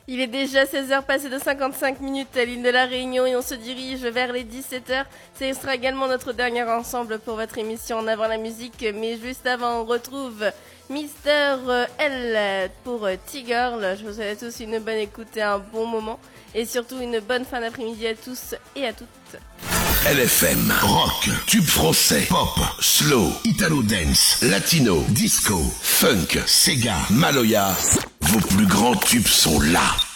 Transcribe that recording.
Il est déjà 16h passé de 55 minutes à l'île de la Réunion et on se dirige vers les 17h. Ce sera également notre dernier ensemble pour votre émission En avant la musique. Mais juste avant, on retrouve Mister L pour T-Girl. Je vous souhaite tous une bonne écoute et un bon moment. Et surtout une bonne fin d'après-midi à tous et à toutes. LFM, rock, tube français, pop, slow, italo dance, latino, disco, funk, Sega, Maloya. Vos plus grands tubes sont là.